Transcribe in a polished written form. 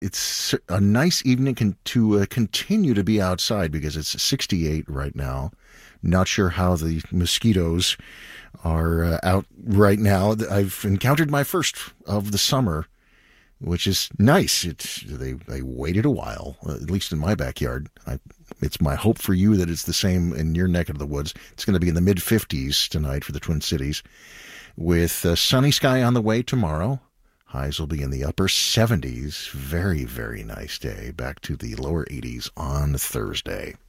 it's a nice evening to continue to be outside because it's 68 right now. Not sure how the mosquitoes are out right now. I've encountered my first of the summer, which is nice. They waited a while, at least in my backyard. It's my hope for you that it's the same in your neck of the woods. It's going to be in the mid-50s tonight for the Twin Cities, with sunny sky on the way tomorrow. Highs will be in the upper 70s. Very, very nice day. Back to the lower 80s on Thursday.